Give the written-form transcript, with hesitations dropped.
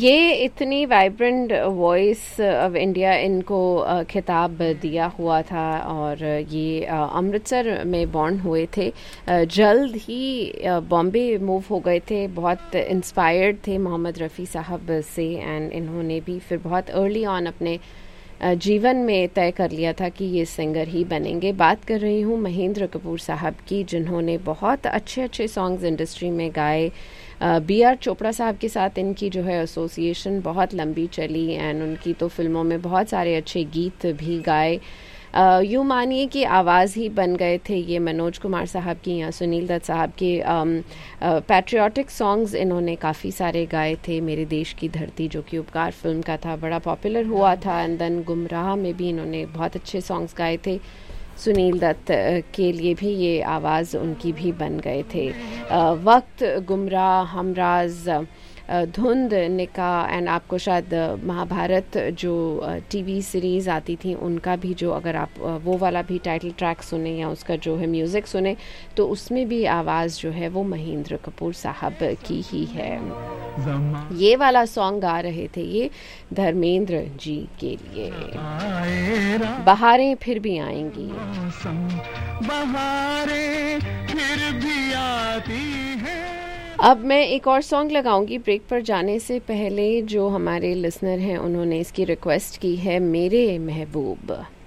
ये इतनी vibrant voice of India इनको खिताब दिया हुआ था, और ये अमृतसर में बॉर्न हुए थे। जल्द ही बॉम्बे मूव हो गए थे, बहुत इंस्पायर्ड थे मोहम्मद रफ़ी साहब से, एंड इन्होंने भी फिर बहुत अर्ली ऑन अपने जीवन में तय कर लिया था कि ये सिंगर ही बनेंगे। बात कर रही हूँ महेंद्र कपूर साहब की, जिन्होंने बहुत अच्छे अच्छे सॉन्ग्स इंडस्ट्री में गाए। बी.आर. चोपड़ा साहब के साथ इनकी जो है एसोसिएशन बहुत लंबी चली, एंड उनकी तो फिल्मों में बहुत सारे अच्छे गीत भी गाए। यूँ मानिए कि आवाज़ ही बन गए थे ये मनोज कुमार साहब की या सुनील दत्त साहब के। पैट्रियाटिक सॉन्ग्स इन्होंने काफ़ी सारे गाए थे। मेरे देश की धरती, जो कि उपकार फिल्म का था, बड़ा पॉपुलर हुआ था। एंड देन गुमराह में भी इन्होंने बहुत अच्छे सॉन्ग्स गाए थे। सुनील दत्त के लिए भी ये आवाज़ उनकी भी बन गए थे। वक्त, गुमराह, हमराज, धुंध, निकाह, एंड आपको शायद महाभारत जो टीवी सीरीज़ आती थी उनका भी, जो अगर आप वो वाला भी टाइटल ट्रैक सुने या उसका जो है म्यूज़िक सुने, तो उसमें भी आवाज़ जो है वो महेंद्र कपूर साहब की ही है। ये वाला सॉन्ग गा रहे थे ये धर्मेंद्र जी के लिए। बहारें फिर भी आएंगी, बहारें फिर भी आती हैं। अब मैं एक और सॉन्ग लगाऊंगी ब्रेक पर जाने से पहले। जो हमारे लिसनर हैं उन्होंने इसकी रिक्वेस्ट की है, मेरे महबूब।